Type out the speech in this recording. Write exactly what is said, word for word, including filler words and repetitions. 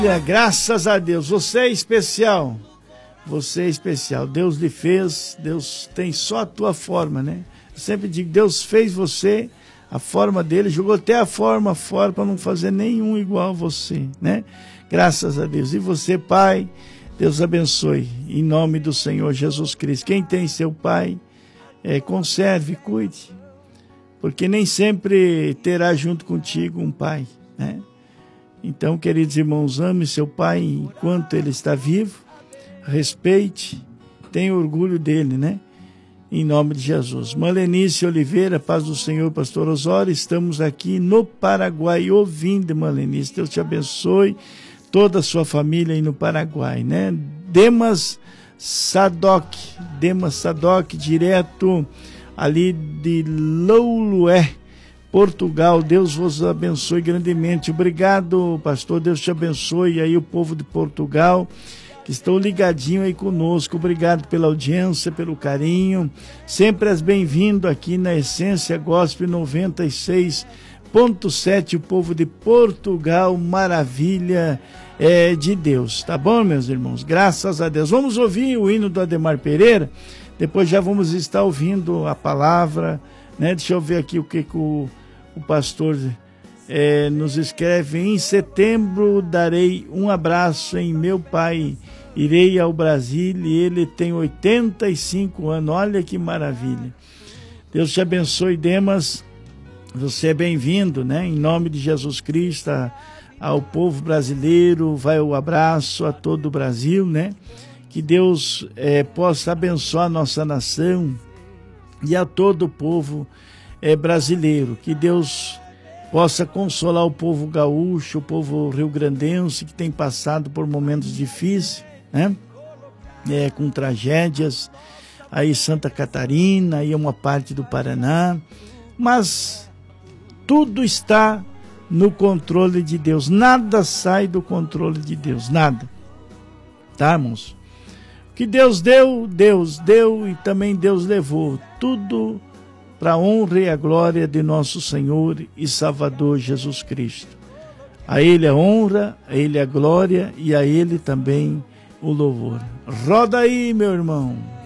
Graças a Deus, você é especial, você é especial, Deus lhe fez, Deus tem só a tua forma, né? Eu sempre digo, Deus fez você, a forma dele, jogou até a forma fora para não fazer nenhum igual a você, né? Graças a Deus. E você, pai, Deus abençoe, em nome do Senhor Jesus Cristo. Quem tem seu pai, é, conserve, cuide, porque nem sempre terá junto contigo um pai, né? Então, queridos irmãos, ame seu pai enquanto ele está vivo, respeite, tenha orgulho dele, né? Em nome de Jesus. Malenice Oliveira, paz do Senhor, pastor Osório, estamos aqui no Paraguai ouvindo, Malenice, Deus te abençoe, toda a sua família aí no Paraguai, né? Demas Sadoc, Demas Sadoc, direto ali de Louloé, Portugal. Deus vos abençoe grandemente. Obrigado, pastor. Deus te abençoe. E aí o povo de Portugal que estão ligadinho aí conosco. Obrigado pela audiência, pelo carinho. Sempre as bem-vindo aqui na Essência Gospel noventa e seis ponto sete. O povo de Portugal, maravilha é, de Deus. Tá bom, meus irmãos? Graças a Deus. Vamos ouvir o hino do Ademar Pereira. Depois já vamos estar ouvindo a palavra, né? Deixa eu ver aqui o que, que o O pastor é, nos escreve: em setembro darei um abraço em meu pai, irei ao Brasil e ele tem oitenta e cinco anos, olha que maravilha. Deus te abençoe, Demas, você é bem-vindo, né? Em nome de Jesus Cristo, ao povo brasileiro, vai o abraço a todo o Brasil, né? Que Deus é, possa abençoar a nossa nação e a todo o povo é brasileiro, que Deus possa consolar o povo gaúcho, o povo rio-grandense que tem passado por momentos difíceis, né? É, com tragédias, aí Santa Catarina, aí uma parte do Paraná, mas tudo está no controle de Deus, nada sai do controle de Deus, nada, tá, irmãos? O que Deus deu, Deus deu e também Deus levou, tudo para a honra e a glória de nosso Senhor e Salvador Jesus Cristo. A Ele a honra, a Ele a glória e a Ele também o louvor. Roda aí, meu irmão.